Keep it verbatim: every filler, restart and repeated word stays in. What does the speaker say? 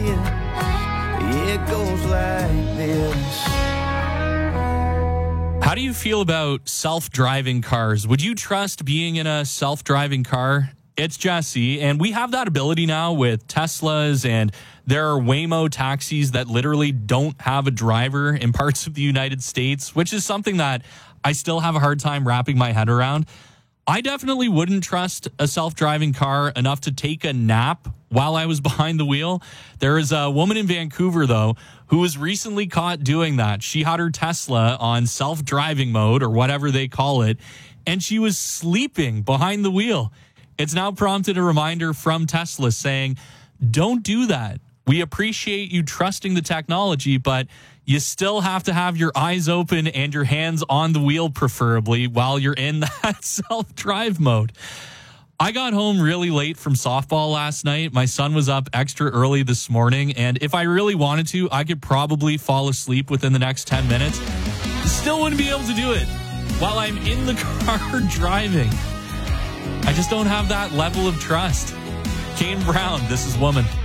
you. It goes like this. How do you feel about self-driving cars? Would you trust being in a self-driving car? It's Jesse, and we have that ability now with Teslas, and there are Waymo taxis that literally don't have a driver in parts of the United States, which is something that I still have a hard time wrapping my head around. I definitely wouldn't trust a self-driving car enough to take a nap while I was behind the wheel. There is a woman in Vancouver, though, who was recently caught doing that. She had her Tesla on self-driving mode, or whatever they call it, and she was sleeping behind the wheel. It's now prompted a reminder from Tesla saying, don't do that. We appreciate you trusting the technology, but you still have to have your eyes open and your hands on the wheel, preferably, while you're in that self-drive mode. I got home really late from softball last night. My son was up extra early this morning, and if I really wanted to, I could probably fall asleep within the next ten minutes. Still wouldn't be able to do it while I'm in the car driving. I just don't have that level of trust. Kane Brown, This Is Woman.